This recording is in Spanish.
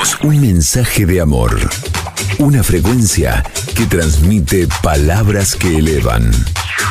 un mensaje de amor. Una frecuencia que transmite palabras que elevan.